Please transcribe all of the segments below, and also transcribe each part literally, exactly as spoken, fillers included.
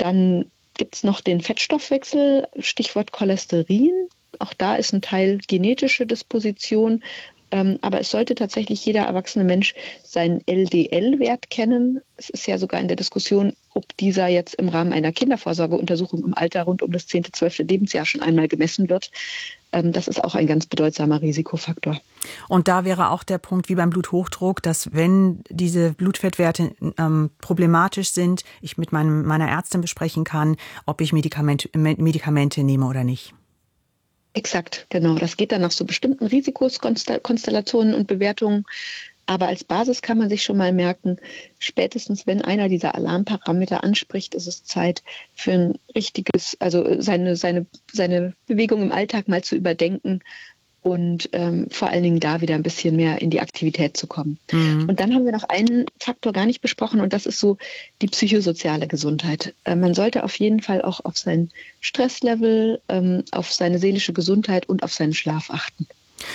Dann gibt es noch den Fettstoffwechsel, Stichwort Cholesterin. Auch da ist ein Teil genetische Disposition. Ähm, aber es sollte tatsächlich jeder erwachsene Mensch seinen L D L-Wert kennen. Es ist ja sogar in der Diskussion, ob dieser jetzt im Rahmen einer Kindervorsorgeuntersuchung im Alter rund um das zehnte, zwölfte Lebensjahr schon einmal gemessen wird. Ähm, das ist auch ein ganz bedeutsamer Risikofaktor. Und da wäre auch der Punkt wie beim Bluthochdruck, dass wenn diese Blutfettwerte ähm, problematisch sind, ich mit meinem, meiner Ärztin besprechen kann, ob ich Medikamente, Medikamente nehme oder nicht. Exakt, genau. Das geht dann nach so bestimmten Risikoskonstellationen und Bewertungen. Aber als Basis kann man sich schon mal merken, spätestens wenn einer dieser Alarmparameter anspricht, ist es Zeit für ein richtiges, also seine, seine, seine Bewegung im Alltag mal zu überdenken und ähm, vor allen Dingen da wieder ein bisschen mehr in die Aktivität zu kommen. Mhm. Und dann haben wir noch einen Faktor gar nicht besprochen und das ist so die psychosoziale Gesundheit. Äh, man sollte auf jeden Fall auch auf sein Stresslevel, ähm, auf seine seelische Gesundheit und auf seinen Schlaf achten.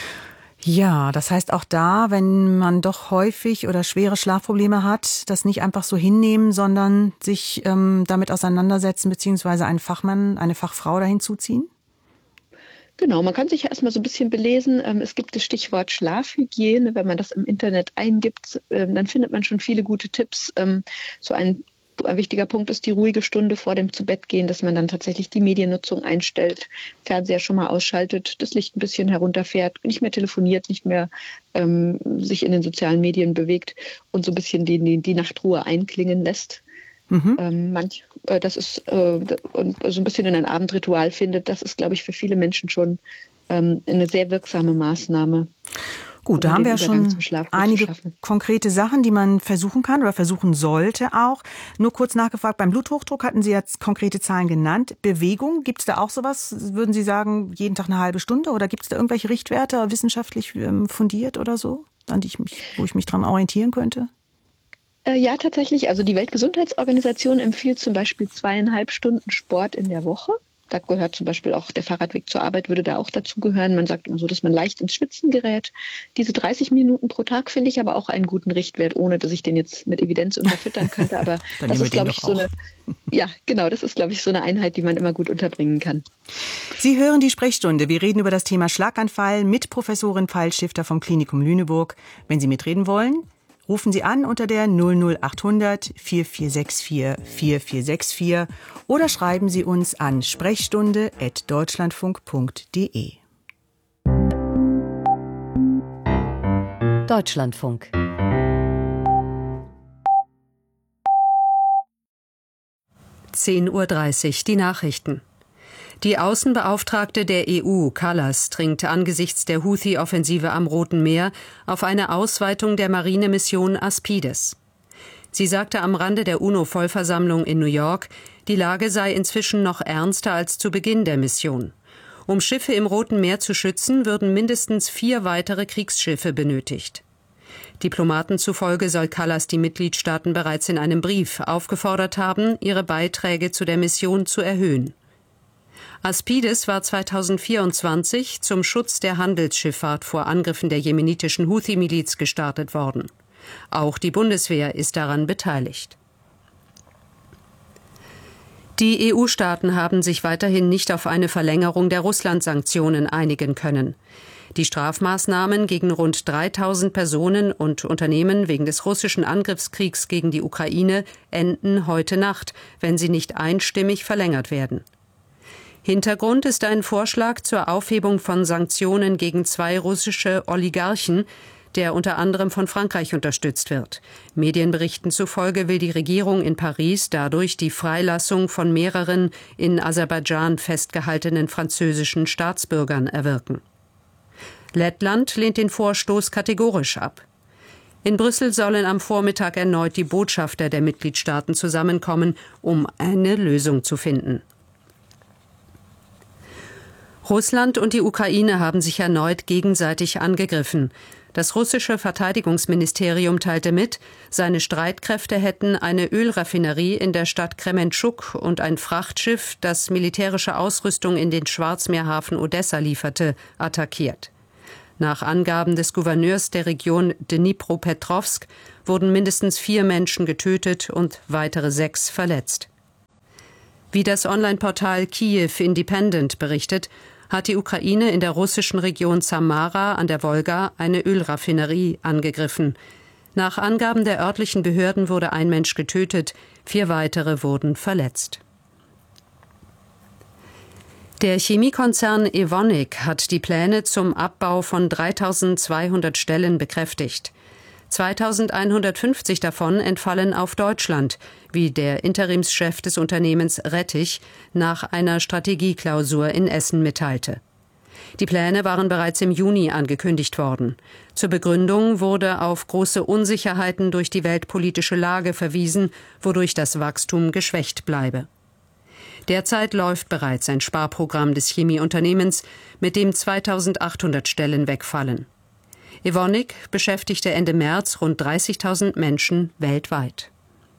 Ja, das heißt auch da, wenn man doch häufig oder schwere Schlafprobleme hat, das nicht einfach so hinnehmen, sondern sich ähm, damit auseinandersetzen, beziehungsweise einen Fachmann, eine Fachfrau dahin zuziehen? Genau, man kann sich ja erstmal so ein bisschen belesen. Es gibt das Stichwort Schlafhygiene. Wenn man das im Internet eingibt, dann findet man schon viele gute Tipps. So ein, ein wichtiger Punkt ist die ruhige Stunde vor dem Zubettgehen, dass man dann tatsächlich die Mediennutzung einstellt, Fernseher schon mal ausschaltet, das Licht ein bisschen herunterfährt, nicht mehr telefoniert, nicht mehr ähm, sich in den sozialen Medien bewegt und so ein bisschen die, die, die Nachtruhe einklingen lässt. Mhm. Ähm, manch, äh, das ist äh, und so ein bisschen in ein Abendritual findet, das ist, glaube ich, für viele Menschen schon ähm, eine sehr wirksame Maßnahme. Gut, da haben wir schon einige konkrete Sachen, die man versuchen kann oder versuchen sollte auch. Nur kurz nachgefragt, beim Bluthochdruck hatten Sie jetzt konkrete Zahlen genannt. Bewegung, gibt es da auch sowas? Würden Sie sagen, jeden Tag eine halbe Stunde oder gibt es da irgendwelche Richtwerte wissenschaftlich ähm, fundiert oder so, an die ich mich, wo ich mich dran orientieren könnte? Ja, tatsächlich. Also die Weltgesundheitsorganisation empfiehlt zum Beispiel zweieinhalb Stunden Sport in der Woche. Da gehört zum Beispiel auch der Fahrradweg zur Arbeit, würde da auch dazu gehören. Man sagt immer so, dass man leicht ins Schwitzen gerät. Diese dreißig Minuten pro Tag finde ich aber auch einen guten Richtwert, ohne dass ich den jetzt mit Evidenz unterfüttern könnte. Aber das ist, glaube ich, so eine, ja, genau, das ist, glaube ich, so eine Einheit, die man immer gut unterbringen kann. Sie hören die Sprechstunde. Wir reden über das Thema Schlaganfall mit Professorin Pfeil-Schifter vom Klinikum Lüneburg. Wenn Sie mitreden wollen, rufen Sie an unter der null null acht hundert vier vier sechs vier vier vier sechs vier oder schreiben Sie uns an sprechstunde at deutschlandfunk punkt de. Deutschlandfunk. zehn Uhr dreißig, die Nachrichten. Die Außenbeauftragte der E U, Kallas, dringt angesichts der Houthi-Offensive am Roten Meer auf eine Ausweitung der Marinemission Aspides. Sie sagte am Rande der UNO-Vollversammlung in New York, die Lage sei inzwischen noch ernster als zu Beginn der Mission. Um Schiffe im Roten Meer zu schützen, würden mindestens vier weitere Kriegsschiffe benötigt. Diplomaten zufolge soll Kallas die Mitgliedstaaten bereits in einem Brief aufgefordert haben, ihre Beiträge zu der Mission zu erhöhen. Aspides war zweitausendvierundzwanzig zum Schutz der Handelsschifffahrt vor Angriffen der jemenitischen Houthi-Miliz gestartet worden. Auch die Bundeswehr ist daran beteiligt. Die E U-Staaten haben sich weiterhin nicht auf eine Verlängerung der Russland-Sanktionen einigen können. Die Strafmaßnahmen gegen rund dreitausend Personen und Unternehmen wegen des russischen Angriffskriegs gegen die Ukraine enden heute Nacht, wenn sie nicht einstimmig verlängert werden. Hintergrund ist ein Vorschlag zur Aufhebung von Sanktionen gegen zwei russische Oligarchen, der unter anderem von Frankreich unterstützt wird. Medienberichten zufolge will die Regierung in Paris dadurch die Freilassung von mehreren in Aserbaidschan festgehaltenen französischen Staatsbürgern erwirken. Lettland lehnt den Vorstoß kategorisch ab. In Brüssel sollen am Vormittag erneut die Botschafter der Mitgliedstaaten zusammenkommen, um eine Lösung zu finden. Russland und die Ukraine haben sich erneut gegenseitig angegriffen. Das russische Verteidigungsministerium teilte mit, seine Streitkräfte hätten eine Ölraffinerie in der Stadt Krementschuk und ein Frachtschiff, das militärische Ausrüstung in den Schwarzmeerhafen Odessa lieferte, attackiert. Nach Angaben des Gouverneurs der Region Dnipropetrovsk wurden mindestens vier Menschen getötet und weitere sechs verletzt. Wie das Online-Portal Kiew Independent berichtet, hat die Ukraine in der russischen Region Samara an der Wolga eine Ölraffinerie angegriffen. Nach Angaben der örtlichen Behörden wurde ein Mensch getötet, vier weitere wurden verletzt. Der Chemiekonzern Evonik hat die Pläne zum Abbau von dreitausendzweihundert Stellen bekräftigt. zweitausendeinhundertfünfzig davon entfallen auf Deutschland, wie der Interimschef des Unternehmens Rettich nach einer Strategieklausur in Essen mitteilte. Die Pläne waren bereits im Juni angekündigt worden. Zur Begründung wurde auf große Unsicherheiten durch die weltpolitische Lage verwiesen, wodurch das Wachstum geschwächt bleibe. Derzeit läuft bereits ein Sparprogramm des Chemieunternehmens, mit dem zweitausendachthundert Stellen wegfallen. Evonik beschäftigte Ende März rund dreißigtausend Menschen weltweit.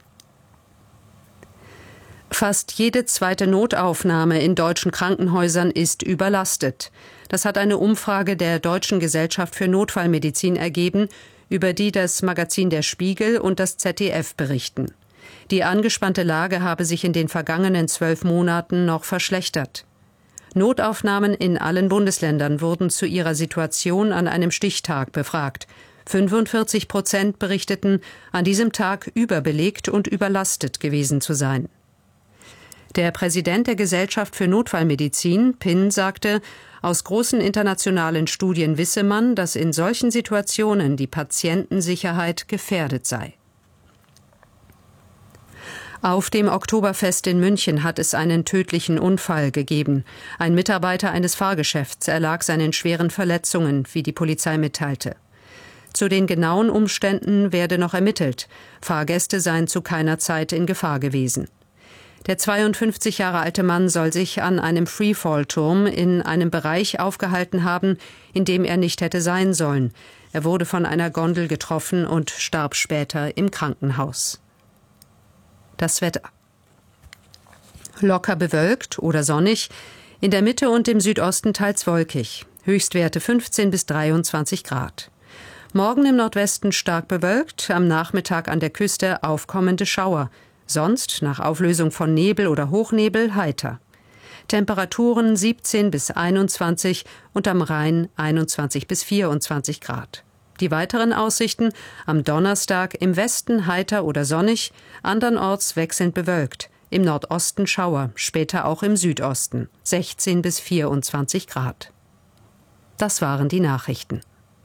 Fast jede zweite Notaufnahme in deutschen Krankenhäusern ist überlastet. Das hat eine Umfrage der Deutschen Gesellschaft für Notfallmedizin ergeben, über die das Magazin Der Spiegel und das Z D F berichten. Die angespannte Lage habe sich in den vergangenen zwölf Monaten noch verschlechtert. Notaufnahmen in allen Bundesländern wurden zu ihrer Situation an einem Stichtag befragt. fünfundvierzig Prozent berichteten, an diesem Tag überbelegt und überlastet gewesen zu sein. Der Präsident der Gesellschaft für Notfallmedizin, P I N, sagte, aus großen internationalen Studien wisse man, dass in solchen Situationen die Patientensicherheit gefährdet sei. Auf dem Oktoberfest in München hat es einen tödlichen Unfall gegeben. Ein Mitarbeiter eines Fahrgeschäfts erlag seinen schweren Verletzungen, wie die Polizei mitteilte. Zu den genauen Umständen werde noch ermittelt. Fahrgäste seien zu keiner Zeit in Gefahr gewesen. Der zweiundfünfzig Jahre alte Mann soll sich an einem Freefall-Turm in einem Bereich aufgehalten haben, in dem er nicht hätte sein sollen. Er wurde von einer Gondel getroffen und starb später im Krankenhaus. Das Wetter. Locker bewölkt oder sonnig, in der Mitte und im Südosten teils wolkig. Höchstwerte fünfzehn bis dreiundzwanzig Grad. Morgen im Nordwesten stark bewölkt, am Nachmittag an der Küste aufkommende Schauer. Sonst, nach Auflösung von Nebel oder Hochnebel, heiter. Temperaturen siebzehn bis einundzwanzig und am Rhein einundzwanzig bis vierundzwanzig Grad. Die weiteren Aussichten: am Donnerstag im Westen heiter oder sonnig, andernorts wechselnd bewölkt, im Nordosten Schauer, später auch im Südosten, sechzehn bis vierundzwanzig Grad. Das waren die Nachrichten.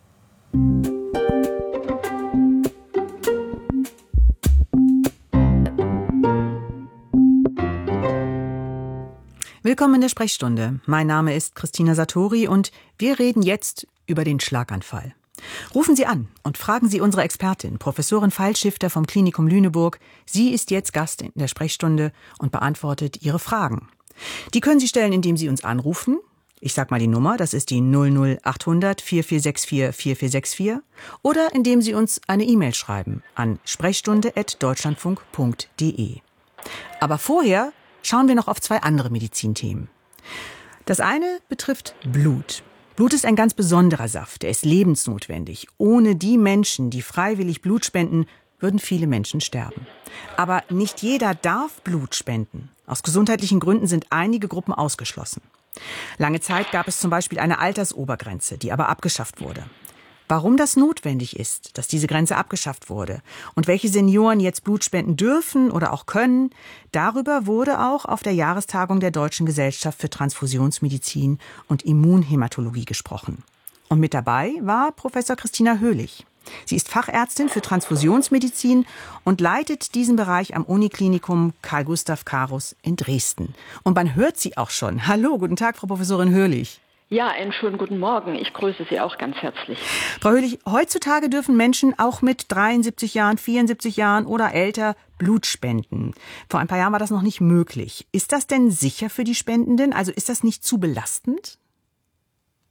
Willkommen in der Sprechstunde. Mein Name ist Christina Satori und wir reden jetzt über den Schlaganfall. Rufen Sie an und fragen Sie unsere Expertin, Professorin Pfeilschifter vom Klinikum Lüneburg. Sie ist jetzt Gast in der Sprechstunde und beantwortet Ihre Fragen. Die können Sie stellen, indem Sie uns anrufen. Ich sage mal die Nummer, das ist die null null achthundert vier vier sechs vier vier vier sechs vier. Oder indem Sie uns eine E-Mail schreiben an sprechstunde at deutschlandfunk punkt de. Aber vorher schauen wir noch auf zwei andere Medizinthemen. Das eine betrifft Blut. Blut ist ein ganz besonderer Saft, er ist lebensnotwendig. Ohne die Menschen, die freiwillig Blut spenden, würden viele Menschen sterben. Aber nicht jeder darf Blut spenden. Aus gesundheitlichen Gründen sind einige Gruppen ausgeschlossen. Lange Zeit gab es zum Beispiel eine Altersobergrenze, die aber abgeschafft wurde. Warum das notwendig ist, dass diese Grenze abgeschafft wurde und welche Senioren jetzt Blut spenden dürfen oder auch können, darüber wurde auch auf der Jahrestagung der Deutschen Gesellschaft für Transfusionsmedizin und Immunhämatologie gesprochen. Und mit dabei war Professor Christina Höhlich. Sie ist Fachärztin für Transfusionsmedizin und leitet diesen Bereich am Uniklinikum Carl Gustav Karus in Dresden. Und man hört sie auch schon. Hallo, guten Tag, Frau Professorin Höhlich. Ja, einen schönen guten Morgen. Ich grüße Sie auch ganz herzlich. Frau Höhlich, heutzutage dürfen Menschen auch mit dreiundsiebzig Jahren, vierundsiebzig Jahren oder älter Blut spenden. Vor ein paar Jahren war das noch nicht möglich. Ist das denn sicher für die Spendenden? Also ist das nicht zu belastend?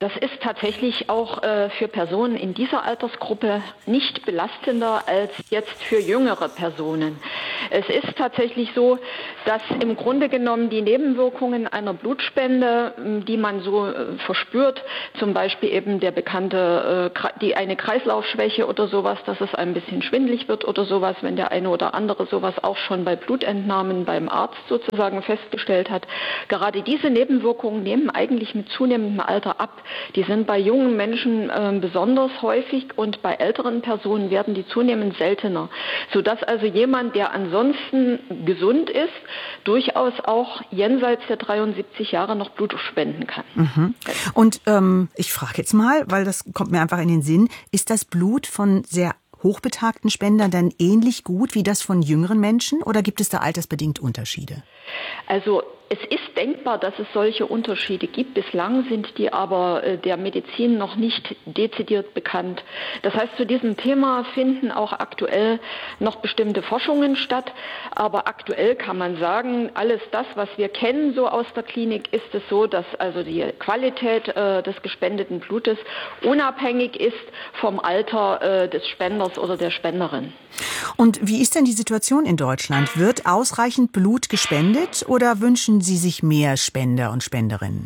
Das ist tatsächlich auch äh, für Personen in dieser Altersgruppe nicht belastender als jetzt für jüngere Personen. Es ist tatsächlich so, dass im Grunde genommen die Nebenwirkungen einer Blutspende, die man so äh, verspürt, zum Beispiel eben der bekannte, äh, die eine Kreislaufschwäche oder sowas, dass es ein bisschen schwindelig wird oder sowas, wenn der eine oder andere sowas auch schon bei Blutentnahmen beim Arzt sozusagen festgestellt hat. Gerade diese Nebenwirkungen nehmen eigentlich mit zunehmendem Alter ab. Die sind bei jungen Menschen äh, besonders häufig und bei älteren Personen werden die zunehmend seltener, sodass also jemand, der ansonsten gesund ist, durchaus auch jenseits der dreiundsiebzig Jahre noch Blut spenden kann. Mhm. Und ähm, ich frage jetzt mal, weil das kommt mir einfach in den Sinn, ist das Blut von sehr hochbetagten Spendern dann ähnlich gut wie das von jüngeren Menschen oder gibt es da altersbedingt Unterschiede? Also es ist denkbar, dass es solche Unterschiede gibt. Bislang sind die aber äh, der Medizin noch nicht dezidiert bekannt. Das heißt, zu diesem Thema finden auch aktuell noch bestimmte Forschungen statt. Aber aktuell kann man sagen, alles das, was wir kennen so aus der Klinik, ist es so, dass also die Qualität äh, des gespendeten Blutes unabhängig ist vom Alter äh, des Spenders oder der Spenderin. Und wie ist denn die Situation in Deutschland? Wird ausreichend Blut gespendet oder wünschen Sie sich mehr Spender und Spenderinnen?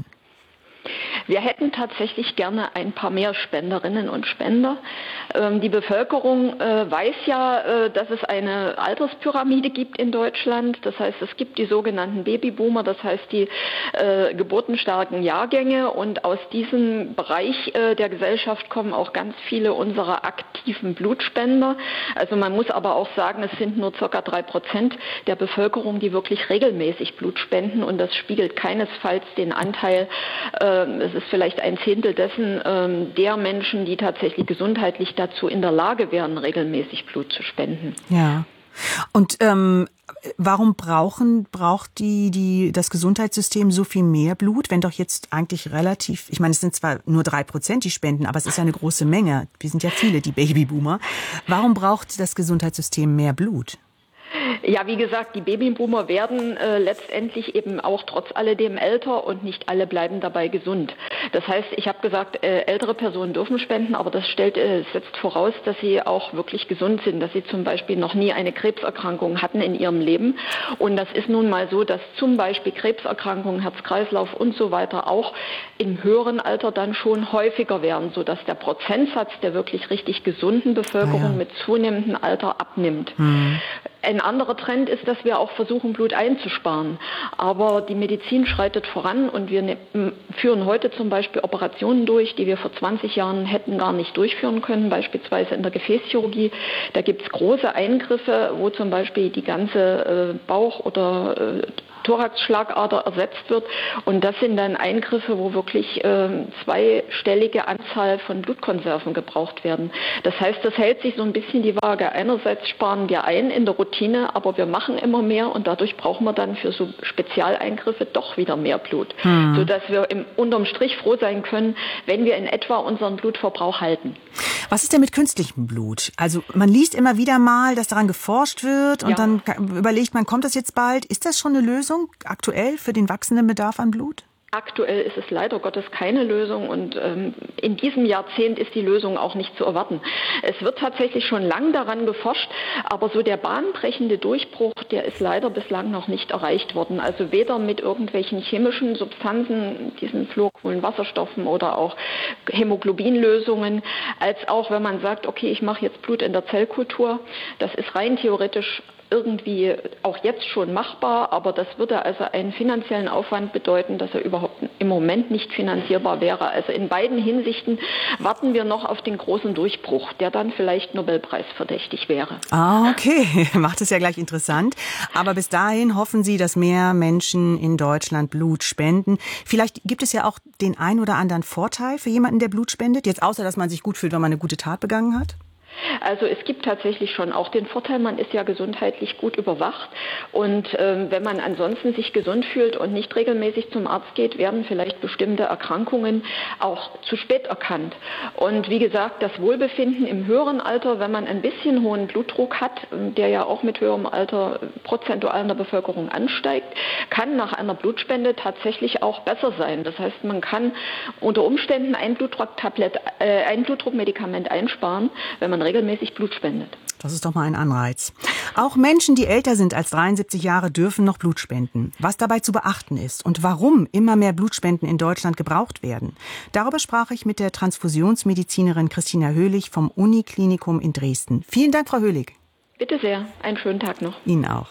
Wir hätten tatsächlich gerne ein paar mehr Spenderinnen und Spender. Ähm, die Bevölkerung äh, weiß ja, äh, dass es eine Alterspyramide gibt in Deutschland. Das heißt, es gibt die sogenannten Babyboomer, das heißt die äh, geburtenstarken Jahrgänge. Und aus diesem Bereich äh, der Gesellschaft kommen auch ganz viele unserer aktiven Blutspender. Also man muss aber auch sagen, es sind nur ca. drei Prozent der Bevölkerung, die wirklich regelmäßig Blut spenden. Und das spiegelt keinesfalls den Anteil, äh, es ist vielleicht ein Zehntel dessen ähm, der Menschen, die tatsächlich gesundheitlich dazu in der Lage wären, regelmäßig Blut zu spenden. Ja. Und ähm, warum brauchen braucht die die das Gesundheitssystem so viel mehr Blut, wenn doch jetzt eigentlich relativ, ich meine, es sind zwar nur drei Prozent, die spenden, aber es ist ja eine große Menge. Wir sind ja viele, die Babyboomer. Warum braucht das Gesundheitssystem mehr Blut? Ja, wie gesagt, die Babyboomer werden äh, letztendlich eben auch trotz alledem älter und nicht alle bleiben dabei gesund. Das heißt, ich habe gesagt, äh, ältere Personen dürfen spenden, aber das stellt, äh, setzt voraus, dass sie auch wirklich gesund sind, dass sie zum Beispiel noch nie eine Krebserkrankung hatten in ihrem Leben. Und das ist nun mal so, dass zum Beispiel Krebserkrankungen, Herz-Kreislauf und so weiter auch im höheren Alter dann schon häufiger werden, sodass der Prozentsatz der wirklich richtig gesunden Bevölkerung ah ja. mit zunehmendem Alter abnimmt. Mhm. Ein anderer Trend ist, dass wir auch versuchen, Blut einzusparen. Aber die Medizin schreitet voran und wir ne- führen heute zum Beispiel Operationen durch, die wir vor zwanzig Jahren hätten gar nicht durchführen können, beispielsweise in der Gefäßchirurgie. Da gibt es große Eingriffe, wo zum Beispiel die ganze äh, Bauch- oder äh, Thoraxschlagader ersetzt wird. Und das sind dann Eingriffe, wo wirklich äh, zweistellige Anzahl von Blutkonserven gebraucht werden. Das heißt, das hält sich so ein bisschen die Waage. Einerseits sparen wir ein in der Routine, aber wir machen immer mehr und dadurch brauchen wir dann für so Spezialeingriffe doch wieder mehr Blut. Hm. Sodass wir im, unterm Strich froh sein können, wenn wir in etwa unseren Blutverbrauch halten. Was ist denn mit künstlichem Blut? Also man liest immer wieder mal, dass daran geforscht wird und ja. dann überlegt man, kommt das jetzt bald? Ist das schon eine Lösung aktuell für den wachsenden Bedarf an Blut? Aktuell ist es leider Gottes keine Lösung und ähm, in diesem Jahrzehnt ist die Lösung auch nicht zu erwarten. Es wird tatsächlich schon lang daran geforscht, aber so der bahnbrechende Durchbruch, der ist leider bislang noch nicht erreicht worden. Also weder mit irgendwelchen chemischen Substanzen, diesen Fluorkohlenwasserstoffen oder auch Hämoglobinlösungen, als auch wenn man sagt, okay, ich mache jetzt Blut in der Zellkultur. Das ist rein theoretisch irgendwie auch jetzt schon machbar, aber das würde also einen finanziellen Aufwand bedeuten, dass er überhaupt im Moment nicht finanzierbar wäre. Also in beiden Hinsichten warten wir noch auf den großen Durchbruch, der dann vielleicht Nobelpreisverdächtig wäre. Ah, okay. Macht es ja gleich interessant. Aber bis dahin hoffen Sie, dass mehr Menschen in Deutschland Blut spenden. Vielleicht gibt es ja auch den ein oder anderen Vorteil für jemanden, der Blut spendet, jetzt außer, dass man sich gut fühlt, wenn man eine gute Tat begangen hat? Also es gibt tatsächlich schon auch den Vorteil, man ist ja gesundheitlich gut überwacht und ähm, wenn man ansonsten sich gesund fühlt und nicht regelmäßig zum Arzt geht, werden vielleicht bestimmte Erkrankungen auch zu spät erkannt. Und wie gesagt, das Wohlbefinden im höheren Alter, wenn man ein bisschen hohen Blutdruck hat, der ja auch mit höherem Alter prozentual in der Bevölkerung ansteigt, kann nach einer Blutspende tatsächlich auch besser sein. Das heißt, man kann unter Umständen ein Blutdrucktablett, äh, ein Blutdruckmedikament einsparen, wenn man regelmäßig Blut spendet. Das ist doch mal ein Anreiz. Auch Menschen, die älter sind als dreiundsiebzig Jahre, dürfen noch Blut spenden. Was dabei zu beachten ist und warum immer mehr Blutspenden in Deutschland gebraucht werden. Darüber sprach ich mit der Transfusionsmedizinerin Christina Höhlig vom Uniklinikum in Dresden. Vielen Dank, Frau Höhlig. Bitte sehr. Einen schönen Tag noch. Ihnen auch.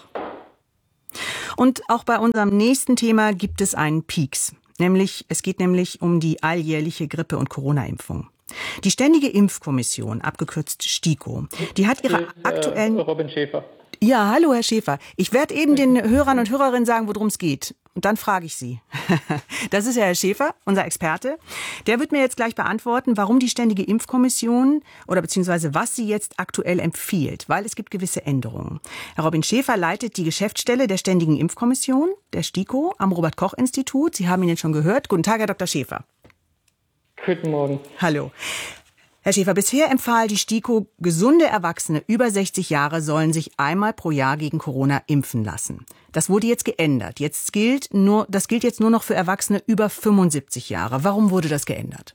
Und auch bei unserem nächsten Thema gibt es einen Pieks. Nämlich, es geht nämlich um die alljährliche Grippe- und Corona-Impfung. Die Ständige Impfkommission, abgekürzt STIKO, die hat ihre aktuellen... Äh, Robin Schäfer. Ja, hallo Herr Schäfer. Ich werde eben den Hörern und Hörerinnen sagen, worum es geht. Und dann frage ich Sie. Das ist ja Herr Schäfer, unser Experte. Der wird mir jetzt gleich beantworten, warum die Ständige Impfkommission oder beziehungsweise was sie jetzt aktuell empfiehlt, weil es gibt gewisse Änderungen. Herr Robin Schäfer leitet die Geschäftsstelle der Ständigen Impfkommission, der STIKO, am Robert-Koch-Institut. Sie haben ihn jetzt schon gehört. Guten Tag, Herr Doktor Schäfer. Guten Morgen. Hallo. Herr Schäfer, bisher empfahl die STIKO, gesunde Erwachsene über sechzig Jahre sollen sich einmal pro Jahr gegen Corona impfen lassen. Das wurde jetzt geändert. Jetzt gilt nur, das gilt jetzt nur noch für Erwachsene über fünfundsiebzig Jahre. Warum wurde das geändert?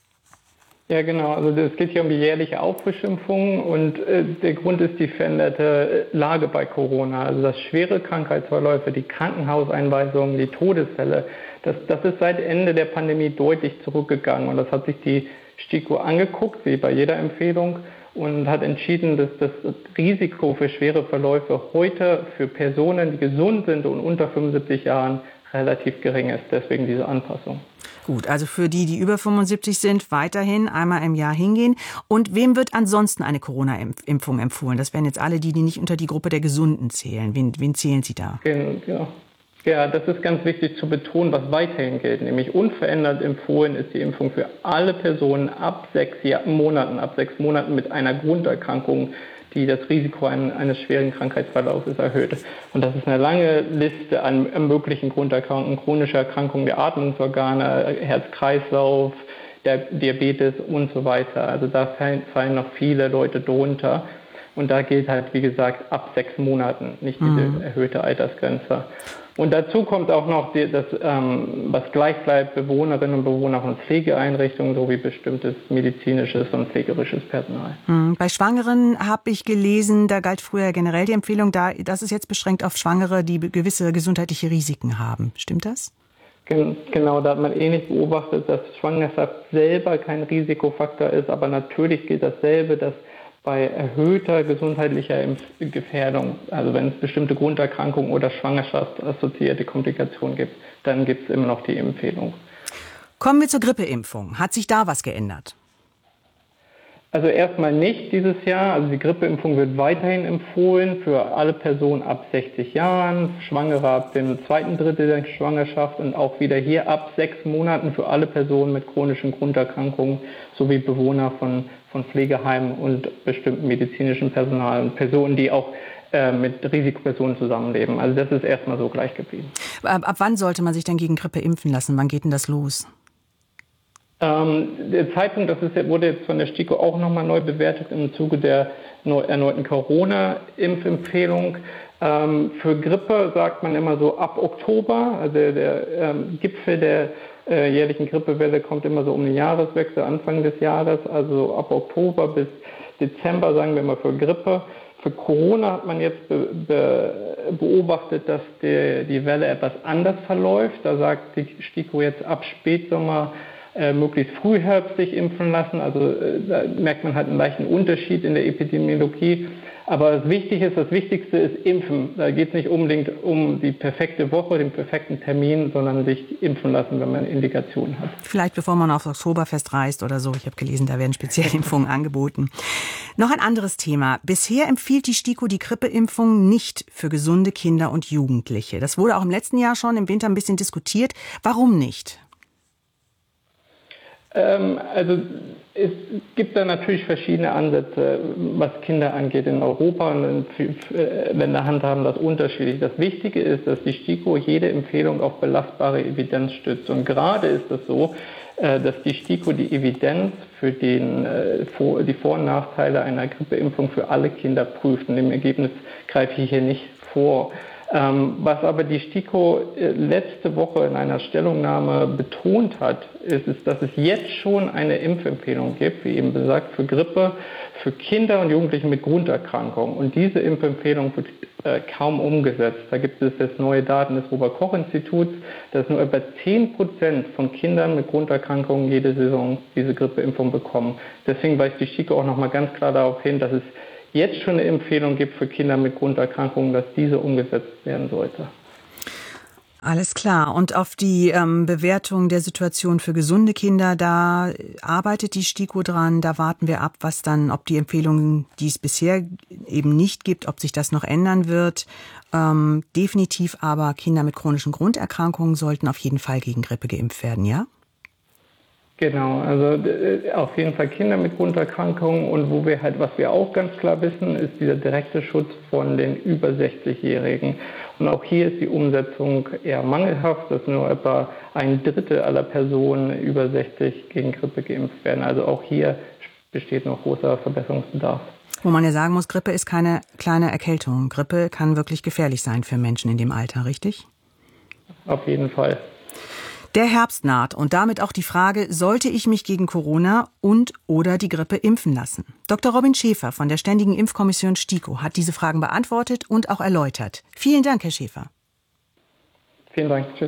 Ja, genau. Also es geht hier um die jährliche Auffrischimpfung und äh, der Grund ist die veränderte Lage bei Corona. Also dass schwere Krankheitsverläufe, die Krankenhauseinweisungen, die Todesfälle, das, das ist seit Ende der Pandemie deutlich zurückgegangen und das hat sich die STIKO angeguckt, wie bei jeder Empfehlung, und hat entschieden, dass das Risiko für schwere Verläufe heute für Personen, die gesund sind und unter fünfundsiebzig Jahren, relativ gering ist. Deswegen diese Anpassung. Gut, also für die, die über fünfundsiebzig sind, weiterhin einmal im Jahr hingehen. Und wem wird ansonsten eine Corona-Impfung empfohlen? Das wären jetzt alle die, die nicht unter die Gruppe der Gesunden zählen. Wen, wen zählen Sie da? Genau. Ja, das ist ganz wichtig zu betonen, was weiterhin gilt. Nämlich unverändert empfohlen ist die Impfung für alle Personen ab sechs Monaten, ab sechs Monaten mit einer Grunderkrankung, die das Risiko eines schweren Krankheitsverlaufs erhöht. Und das ist eine lange Liste an möglichen Grunderkrankungen, chronische Erkrankungen der Atmungsorgane, Herz-Kreislauf, der Diabetes und so weiter. Also da fallen noch viele Leute drunter. Und da gilt halt, wie gesagt, ab sechs Monaten, nicht diese mhm. erhöhte Altersgrenze. Und dazu kommt auch noch, die, das, ähm, was gleich bleibt, Bewohnerinnen und Bewohner von Pflegeeinrichtungen sowie bestimmtes medizinisches und pflegerisches Personal. Mhm. Bei Schwangeren habe ich gelesen, da galt früher generell die Empfehlung, da, das ist jetzt beschränkt auf Schwangere, die gewisse gesundheitliche Risiken haben. Stimmt das? Genau, da hat man ähnlich beobachtet, dass Schwangerschaft selber kein Risikofaktor ist, aber natürlich gilt dasselbe, dass bei erhöhter gesundheitlicher Gefährdung, also wenn es bestimmte Grunderkrankungen oder schwangerschaftsassoziierte Komplikationen gibt, dann gibt es immer noch die Empfehlung. Kommen wir zur Grippeimpfung. Hat sich da was geändert? Also erstmal nicht dieses Jahr. Also die Grippeimpfung wird weiterhin empfohlen für alle Personen ab sechzig Jahren, Schwangere ab dem zweiten Drittel der Schwangerschaft und auch wieder hier ab sechs Monaten für alle Personen mit chronischen Grunderkrankungen sowie Bewohner von, von Pflegeheimen und bestimmten medizinischen Personal und Personen, die auch äh, mit Risikopersonen zusammenleben. Also das ist erstmal so gleich geblieben. Ab, ab wann sollte man sich denn gegen Grippe impfen lassen? Wann geht denn das los? Ähm, der Zeitpunkt, das ist, wurde jetzt von der STIKO auch nochmal neu bewertet im Zuge der erneuten Corona-Impfempfehlung. Ähm, für Grippe sagt man immer so ab Oktober, also der, der ähm, Gipfel der äh, jährlichen Grippewelle kommt immer so um den Jahreswechsel, Anfang des Jahres, also ab Oktober bis Dezember sagen wir mal für Grippe. Für Corona hat man jetzt be, be, beobachtet, dass die, die Welle etwas anders verläuft. Da sagt die STIKO jetzt ab Spätsommer Äh, möglichst Frühherbst sich impfen lassen. Also äh, da merkt man halt einen leichten Unterschied in der Epidemiologie. Aber das Wichtige ist, das Wichtigste ist Impfen. Da geht es nicht unbedingt um die perfekte Woche, den perfekten Termin, sondern sich impfen lassen, wenn man Indikationen hat. Vielleicht bevor man aufs Oktoberfest reist oder so. Ich habe gelesen, da werden spezielle Impfungen angeboten. Noch ein anderes Thema. Bisher empfiehlt die STIKO die Grippeimpfung nicht für gesunde Kinder und Jugendliche. Das wurde auch im letzten Jahr schon im Winter ein bisschen diskutiert. Warum nicht? Ähm, also es gibt da natürlich verschiedene Ansätze, was Kinder angeht in Europa, und Länder handhaben das unterschiedlich. Das Wichtige ist, dass die STIKO jede Empfehlung auf belastbare Evidenz stützt. Und gerade ist es so, dass die STIKO die Evidenz für den, die Vor- und Nachteile einer Grippeimpfung für alle Kinder prüft. Und dem Ergebnis greife ich hier nicht vor. Was aber die STIKO letzte Woche in einer Stellungnahme betont hat, ist, ist, dass es jetzt schon eine Impfempfehlung gibt, wie eben gesagt, für Grippe, für Kinder und Jugendliche mit Grunderkrankungen. Und diese Impfempfehlung wird äh, kaum umgesetzt. Da gibt es jetzt neue Daten des Robert-Koch-Instituts, dass nur etwa zehn Prozent von Kindern mit Grunderkrankungen jede Saison diese Grippeimpfung bekommen. Deswegen weist die STIKO auch nochmal ganz klar darauf hin, dass es jetzt schon eine Empfehlung gibt für Kinder mit Grunderkrankungen, dass diese umgesetzt werden sollte. Alles klar. Und auf die ähm, Bewertung der Situation für gesunde Kinder, da arbeitet die STIKO dran. Da warten wir ab, was dann, ob die Empfehlungen, die es bisher eben nicht gibt, ob sich das noch ändern wird. Ähm, definitiv aber Kinder mit chronischen Grunderkrankungen sollten auf jeden Fall gegen Grippe geimpft werden, ja? Genau, also äh, auf jeden Fall Kinder mit Grunderkrankungen, und wo wir halt, was wir auch ganz klar wissen, ist dieser direkte Schutz von den über sechzigjährigen. Und auch hier ist die Umsetzung eher mangelhaft, dass nur etwa ein Drittel aller Personen über sechzig gegen Grippe geimpft werden. Also auch hier besteht noch großer Verbesserungsbedarf. Wo man ja sagen muss, Grippe ist keine kleine Erkältung. Grippe kann wirklich gefährlich sein für Menschen in dem Alter, richtig? Auf jeden Fall. Der Herbst naht und damit auch die Frage, sollte ich mich gegen Corona und oder die Grippe impfen lassen? Doktor Robin Schäfer von der Ständigen Impfkommission STIKO hat diese Fragen beantwortet und auch erläutert. Vielen Dank, Herr Schäfer. Vielen Dank. Tschüss.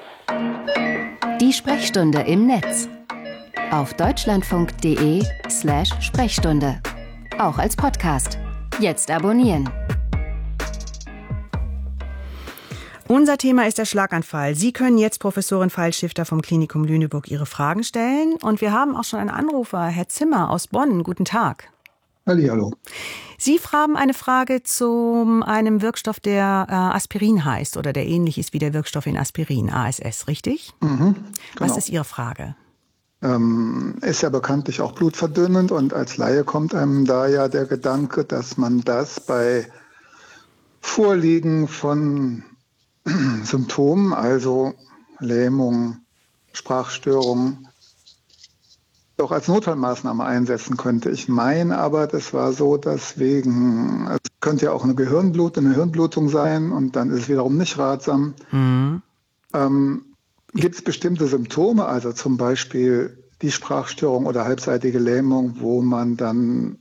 Die Sprechstunde im Netz. Auf deutschlandfunk.de slash Sprechstunde. Auch als Podcast. Jetzt abonnieren. Unser Thema ist der Schlaganfall. Sie können jetzt Professorin Pfeilstifter vom Klinikum Lüneburg Ihre Fragen stellen. Und wir haben auch schon einen Anrufer, Herr Zimmer aus Bonn. Guten Tag. Hallihallo. Sie haben eine Frage zu einem Wirkstoff, der äh, Aspirin heißt oder der ähnlich ist wie der Wirkstoff in Aspirin, A S S, richtig? Mhm, genau. Was ist Ihre Frage? Ähm, ist ja bekanntlich auch blutverdünnend, und als Laie kommt einem da ja der Gedanke, dass man das bei Vorliegen von Symptomen, also Lähmung, Sprachstörung, auch als Notfallmaßnahme einsetzen könnte. Ich meine aber, das war so, dass wegen, es könnte ja auch eine Gehirnblut, eine Hirnblutung sein, und dann ist es wiederum nicht ratsam. Mhm. Ähm, gibt es bestimmte Symptome, also zum Beispiel die Sprachstörung oder halbseitige Lähmung, wo man dann,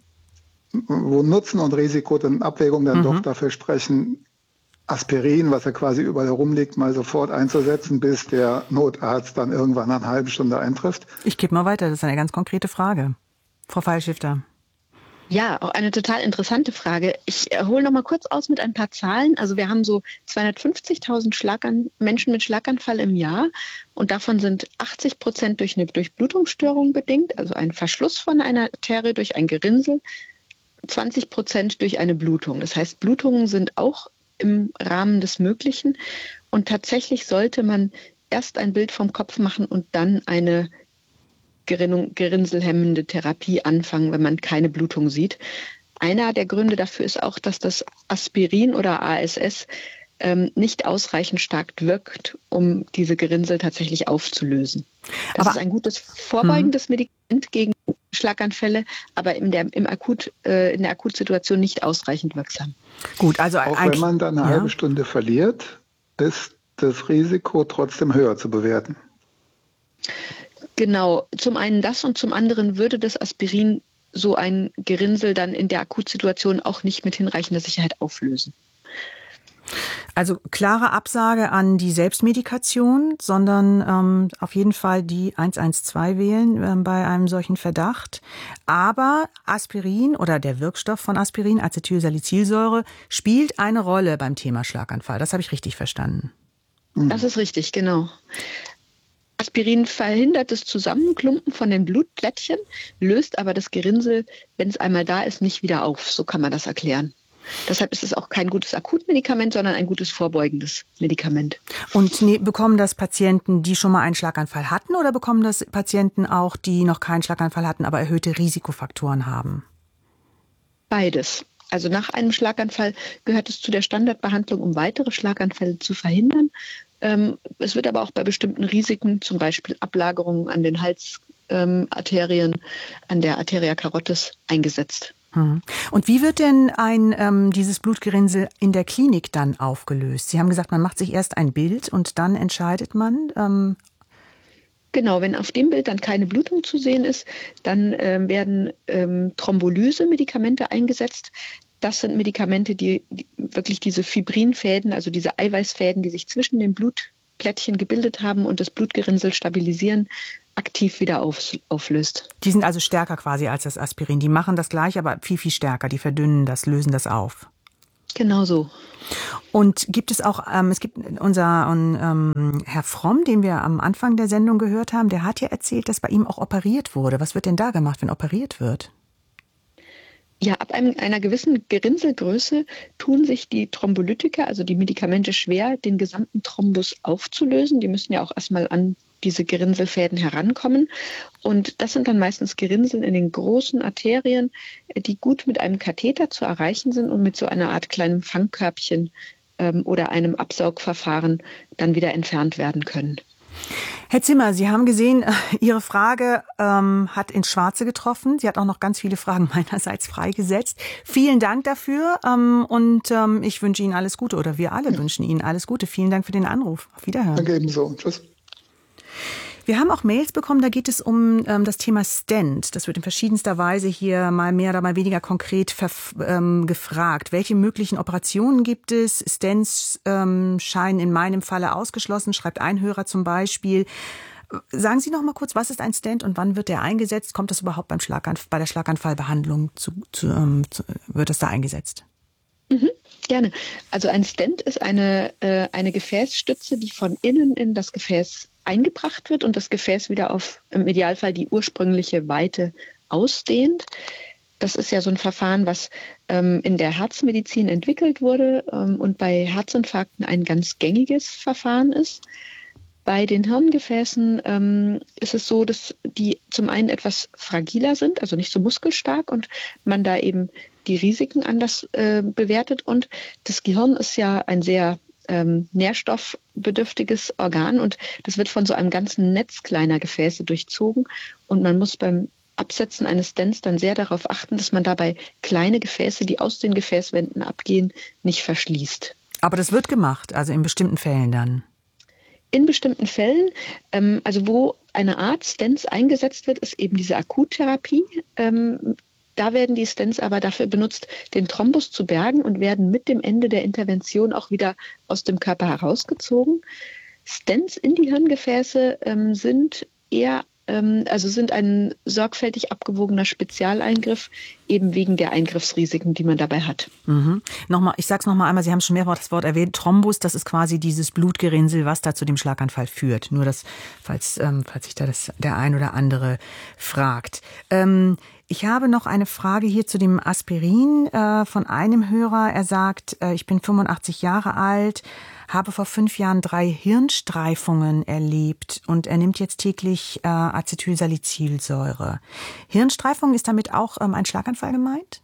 wo Nutzen und Risiko in Abwägung dann mhm. doch dafür sprechen, Aspirin, was ja quasi überall herumliegt, mal sofort einzusetzen, bis der Notarzt dann irgendwann nach einer halben Stunde eintrifft? Ich gebe mal weiter, das ist eine ganz konkrete Frage. Frau Pfeilstifter. Ja, auch eine total interessante Frage. Ich hole noch mal kurz aus mit ein paar Zahlen. Also wir haben so zweihundertfünfzigtausend Schlagan- Menschen mit Schlaganfall im Jahr, und davon sind achtzig Prozent durch eine Durchblutungsstörung bedingt, also ein Verschluss von einer Arterie durch ein Gerinnsel, zwanzig Prozent durch eine Blutung. Das heißt, Blutungen sind auch im Rahmen des Möglichen, und tatsächlich sollte man erst ein Bild vom Kopf machen und dann eine Gerinnung, gerinnselhemmende Therapie anfangen, wenn man keine Blutung sieht. Einer der Gründe dafür ist auch, dass das Aspirin oder A S S ähm, nicht ausreichend stark wirkt, um diese Gerinnsel tatsächlich aufzulösen. Das aber, ist ein gutes vorbeugendes hm. Medikament gegen Schlaganfälle, aber in der, im Akut, äh, in der Akutsituation nicht ausreichend wirksam. Gut, also auch wenn man dann eine ja. halbe Stunde verliert, ist das Risiko trotzdem höher zu bewerten. Genau, zum einen das, und zum anderen würde das Aspirin so ein Gerinnsel dann in der Akutsituation auch nicht mit hinreichender Sicherheit auflösen. Also klare Absage an die Selbstmedikation, sondern ähm, auf jeden Fall die eins eins zwei wählen äh, bei einem solchen Verdacht. Aber Aspirin oder der Wirkstoff von Aspirin, Acetylsalicylsäure, spielt eine Rolle beim Thema Schlaganfall. Das habe ich richtig verstanden. Das ist richtig, genau. Aspirin verhindert das Zusammenklumpen von den Blutplättchen, löst aber das Gerinnsel, wenn es einmal da ist, nicht wieder auf. So kann man das erklären. Deshalb ist es auch kein gutes Akutmedikament, sondern ein gutes vorbeugendes Medikament. Und ne, bekommen das Patienten, die schon mal einen Schlaganfall hatten, oder bekommen das Patienten auch, die noch keinen Schlaganfall hatten, aber erhöhte Risikofaktoren haben? Beides. Also nach einem Schlaganfall gehört es zu der Standardbehandlung, um weitere Schlaganfälle zu verhindern. Ähm, es wird aber auch bei bestimmten Risiken, zum Beispiel Ablagerungen an den Halsarterien, ähm, an der Arteria carotis, eingesetzt. Und wie wird denn ein ähm, dieses Blutgerinnsel in der Klinik dann aufgelöst? Sie haben gesagt, man macht sich erst ein Bild und dann entscheidet man. Ähm Genau, wenn auf dem Bild dann keine Blutung zu sehen ist, dann ähm, werden ähm, Thrombolyse-Medikamente eingesetzt. Das sind Medikamente, die, die wirklich diese Fibrinfäden, also diese Eiweißfäden, die sich zwischen den Blutplättchen gebildet haben und das Blutgerinnsel stabilisieren, aktiv wieder auf, auflöst. Die sind also stärker quasi als das Aspirin. Die machen das gleich, aber viel, viel stärker. Die verdünnen das, lösen das auf. Genau so. Und gibt es auch, ähm, es gibt unser ähm, Herr Fromm, den wir am Anfang der Sendung gehört haben, der hat ja erzählt, dass bei ihm auch operiert wurde. Was wird denn da gemacht, wenn operiert wird? Ja, ab einem, einer gewissen Gerinnselgröße tun sich die Thrombolytika, also die Medikamente, schwer, den gesamten Thrombus aufzulösen. Die müssen ja auch erstmal an diese Gerinnselfäden herankommen. Und das sind dann meistens Gerinnseln in den großen Arterien, die gut mit einem Katheter zu erreichen sind und mit so einer Art kleinem Fangkörbchen ähm, oder einem Absaugverfahren dann wieder entfernt werden können. Herr Zimmer, Sie haben gesehen, Ihre Frage ähm, hat ins Schwarze getroffen. Sie hat auch noch ganz viele Fragen meinerseits freigesetzt. Vielen Dank dafür ähm, und ähm, ich wünsche Ihnen alles Gute oder wir alle ja. wünschen Ihnen alles Gute. Vielen Dank für den Anruf. Auf Wiederhören. Danke ebenso. Tschüss. Wir haben auch Mails bekommen, da geht es um ähm, das Thema Stent. Das wird in verschiedenster Weise hier mal mehr oder mal weniger konkret verf- ähm, gefragt. Welche möglichen Operationen gibt es? Stents ähm, scheinen in meinem Falle ausgeschlossen, schreibt ein Hörer zum Beispiel. Sagen Sie noch mal kurz, was ist ein Stent und wann wird der eingesetzt? Kommt das überhaupt beim Schlaganf- bei der Schlaganfallbehandlung zu, zu, ähm, zu, wird das da eingesetzt? Mhm, gerne. Also ein Stent ist eine, äh, eine Gefäßstütze, die von innen in das Gefäß eingebracht wird und das Gefäß wieder auf im Idealfall die ursprüngliche Weite ausdehnt. Das ist ja so ein Verfahren, was ähm, in der Herzmedizin entwickelt wurde ähm, und bei Herzinfarkten ein ganz gängiges Verfahren ist. Bei den Hirngefäßen ähm, ist es so, dass die zum einen etwas fragiler sind, also nicht so muskelstark und man da eben die Risiken anders äh, bewertet. Und das Gehirn ist ja ein sehr ähm, nährstoffbedürftiges Organ und das wird von so einem ganzen Netz kleiner Gefäße durchzogen. Und man muss beim Absetzen eines Stents dann sehr darauf achten, dass man dabei kleine Gefäße, die aus den Gefäßwänden abgehen, nicht verschließt. Aber das wird gemacht, also in bestimmten Fällen dann? In bestimmten Fällen, ähm, also wo eine Art Stents eingesetzt wird, ist eben diese Akuttherapie. Ähm, da werden die Stents aber dafür benutzt, den Thrombus zu bergen und werden mit dem Ende der Intervention auch wieder aus dem Körper herausgezogen. Stents in die Hirngefäße ähm, sind eher Also sind ein sorgfältig abgewogener Spezialeingriff, eben wegen der Eingriffsrisiken, die man dabei hat. Mhm. Nochmal, ich sage es nochmal einmal, Sie haben schon mehrfach das Wort erwähnt, Thrombus, das ist quasi dieses Blutgerinnsel, was da zu dem Schlaganfall führt. Nur das, falls, ähm, falls sich da das, der ein oder andere fragt. Ähm, ich habe noch eine Frage hier zu dem Aspirin äh, von einem Hörer. Er sagt, äh, ich bin fünfundachtzig Jahre alt, habe vor fünf Jahren drei Hirnstreifungen erlebt und er nimmt jetzt täglich äh, Acetylsalicylsäure. Hirnstreifung, ist damit auch ähm, ein Schlaganfall gemeint?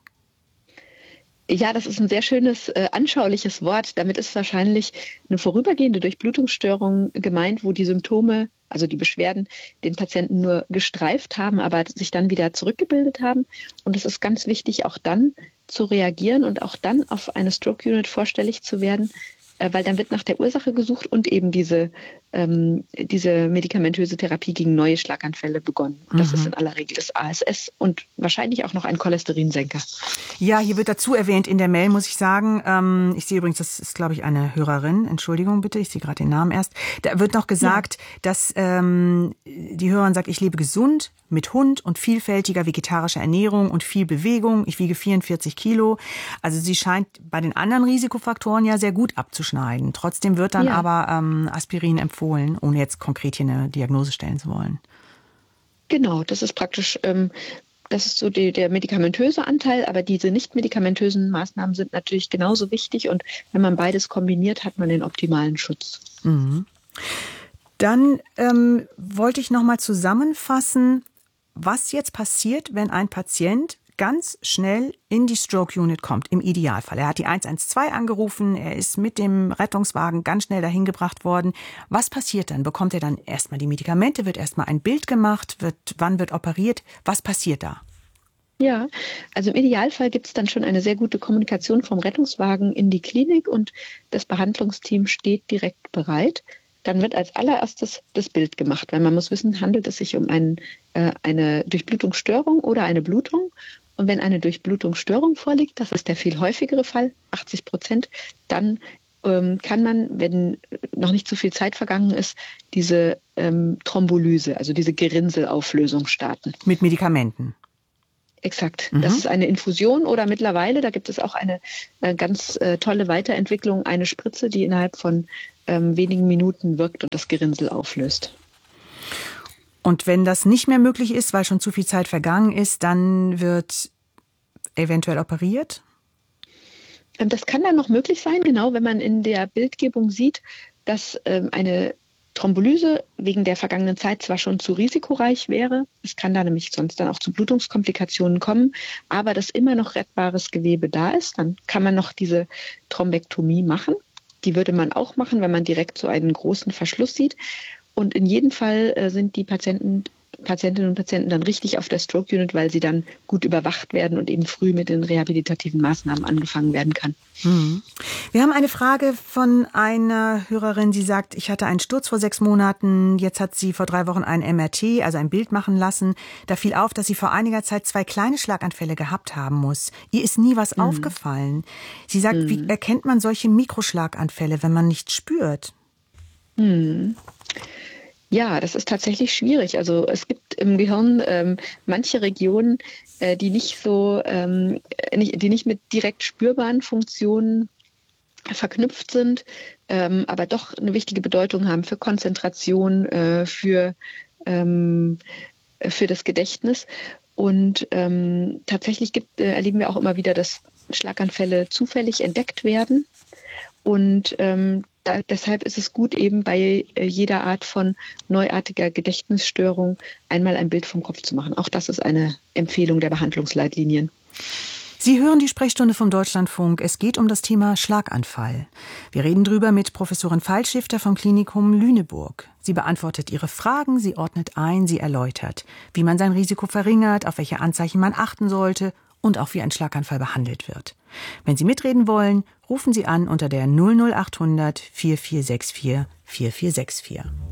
Ja, das ist ein sehr schönes, äh, anschauliches Wort. Damit ist wahrscheinlich eine vorübergehende Durchblutungsstörung gemeint, wo die Symptome, also die Beschwerden, den Patienten nur gestreift haben, aber sich dann wieder zurückgebildet haben. Und es ist ganz wichtig, auch dann zu reagieren und auch dann auf eine Stroke Unit vorstellig zu werden, weil dann wird nach der Ursache gesucht und eben diese, ähm, diese medikamentöse Therapie gegen neue Schlaganfälle begonnen. Und das mhm. ist in aller Regel das A S S und wahrscheinlich auch noch ein Cholesterinsenker. Ja, hier wird dazu erwähnt in der Mail, muss ich sagen. Ähm, ich sehe übrigens, das ist, glaube ich, eine Hörerin. Entschuldigung bitte, ich sehe gerade den Namen erst. Da wird noch gesagt, ja. dass ähm, die Hörerin sagt, ich lebe gesund mit Hund und vielfältiger vegetarischer Ernährung und viel Bewegung. Ich wiege vierundvierzig Kilo. Also sie scheint bei den anderen Risikofaktoren ja sehr gut abzuschneiden. Trotzdem wird dann ja. aber ähm, Aspirin empfohlen, ohne jetzt konkret hier eine Diagnose stellen zu wollen. Genau, das ist praktisch ähm, das ist so die, der medikamentöse Anteil, aber diese nicht medikamentösen Maßnahmen sind natürlich genauso wichtig und wenn man beides kombiniert, hat man den optimalen Schutz. Mhm. Dann ähm, wollte ich noch mal zusammenfassen, was jetzt passiert, wenn ein Patient ganz schnell in die Stroke Unit kommt, im Idealfall. Er hat die eins eins zwei angerufen, er ist mit dem Rettungswagen ganz schnell dahin gebracht worden. Was passiert dann? Bekommt er dann erstmal die Medikamente, wird erstmal ein Bild gemacht, wird, wann wird operiert? Was passiert da? Ja, also im Idealfall gibt es dann schon eine sehr gute Kommunikation vom Rettungswagen in die Klinik und das Behandlungsteam steht direkt bereit. Dann wird als allererstes das Bild gemacht, weil man muss wissen, handelt es sich um einen, äh, eine Durchblutungsstörung oder eine Blutung. Und wenn eine Durchblutungsstörung vorliegt, das ist der viel häufigere Fall, achtzig Prozent, dann ähm, kann man, wenn noch nicht so viel Zeit vergangen ist, diese ähm, Thrombolyse, also diese Gerinnselauflösung starten. Mit Medikamenten? Exakt. Mhm. Das ist eine Infusion oder mittlerweile, da gibt es auch eine äh, ganz äh, tolle Weiterentwicklung, eine Spritze, die innerhalb von ähm, wenigen Minuten wirkt und das Gerinnsel auflöst. Und wenn das nicht mehr möglich ist, weil schon zu viel Zeit vergangen ist, dann wird eventuell operiert? Das kann dann noch möglich sein, genau, wenn man in der Bildgebung sieht, dass ähm, eine Thrombolyse wegen der vergangenen Zeit zwar schon zu risikoreich wäre, es kann da nämlich sonst dann auch zu Blutungskomplikationen kommen, aber dass immer noch rettbares Gewebe da ist, dann kann man noch diese Thrombektomie machen. Die würde man auch machen, wenn man direkt so einen großen Verschluss sieht. Und in jedem Fall äh, sind die Patienten, Patientinnen und Patienten dann richtig auf der Stroke Unit, weil sie dann gut überwacht werden und eben früh mit den rehabilitativen Maßnahmen angefangen werden kann. Hm. Wir haben eine Frage von einer Hörerin, die sagt, ich hatte einen Sturz vor sechs Monaten, jetzt hat sie vor drei Wochen ein M R T, also ein Bild machen lassen. Da fiel auf, dass sie vor einiger Zeit zwei kleine Schlaganfälle gehabt haben muss. Ihr ist nie was hm. aufgefallen. Sie sagt, hm. wie erkennt man solche Mikroschlaganfälle, wenn man nichts spürt? Hm. Ja, das ist tatsächlich schwierig. Also es gibt im Gehirn ähm, manche Regionen, äh, die nicht so, ähm, nicht, die nicht mit direkt spürbaren Funktionen verknüpft sind, ähm, aber doch eine wichtige Bedeutung haben für Konzentration, äh, für ähm, für das Gedächtnis. Und ähm, tatsächlich gibt, äh, erleben wir auch immer wieder, dass Schlaganfälle zufällig entdeckt werden. Und ähm, da, deshalb ist es gut, eben bei äh, jeder Art von neuartiger Gedächtnisstörung einmal ein Bild vom Kopf zu machen. Auch das ist eine Empfehlung der Behandlungsleitlinien. Sie hören die Sprechstunde vom Deutschlandfunk. Es geht um das Thema Schlaganfall. Wir reden drüber mit Professorin Pfeilschifter vom Klinikum Lüneburg. Sie beantwortet Ihre Fragen, sie ordnet ein, sie erläutert, wie man sein Risiko verringert, auf welche Anzeichen man achten sollte und auch wie ein Schlaganfall behandelt wird. Wenn Sie mitreden wollen, rufen Sie an unter der null null acht hundert vier vier sechs vier vier vier sechs vier.